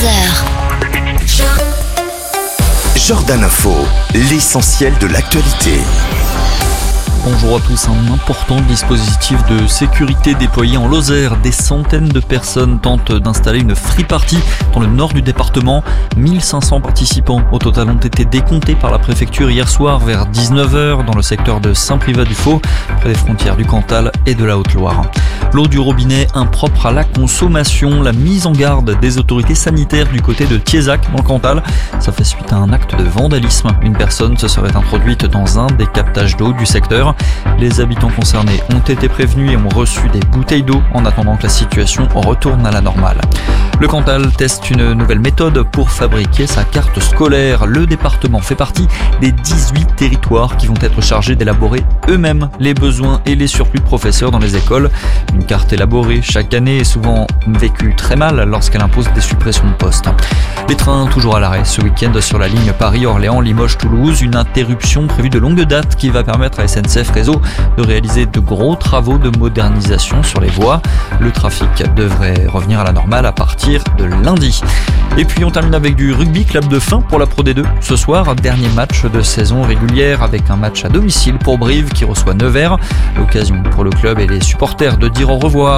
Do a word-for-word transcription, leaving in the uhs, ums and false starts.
heures. Jordan Info, l'essentiel de l'actualité. Bonjour à tous, un important dispositif de sécurité déployé en Lozère. Des centaines de personnes tentent d'installer une free party dans le nord du département. mille cinq cents participants au total ont été décomptés par la préfecture hier soir vers dix-neuf heures dans le secteur de Saint-Privat-du-Faux, près des frontières du Cantal et de la Haute-Loire. L'eau du robinet impropre à la consommation, la mise en garde des autorités sanitaires du côté de Thiézac dans le Cantal. Ça fait suite à un acte de vandalisme. Une personne se serait introduite dans un des captages d'eau du secteur. Les habitants concernés ont été prévenus et ont reçu des bouteilles d'eau en attendant que la situation retourne à la normale. Le Cantal teste une nouvelle méthode pour fabriquer sa carte scolaire. Le département fait partie des dix-huit territoires qui vont être chargés d'élaborer eux-mêmes les besoins et les surplus de professeurs dans les écoles. Une carte élaborée chaque année est souvent vécue très mal lorsqu'elle impose des suppressions de postes. Les trains toujours à l'arrêt ce week-end sur la ligne Paris-Orléans-Limoges-Toulouse. Une interruption prévue de longue date qui va permettre à S N C F Réseau de réaliser de gros travaux de modernisation sur les voies. Le trafic devrait revenir à la normale à partir de lundi. Et puis on termine avec du rugby, clap de fin pour la Pro D deux. Ce soir, dernier match de saison régulière avec un match à domicile pour Brive qui reçoit Nevers. L'occasion pour le club et les supporters de dire au revoir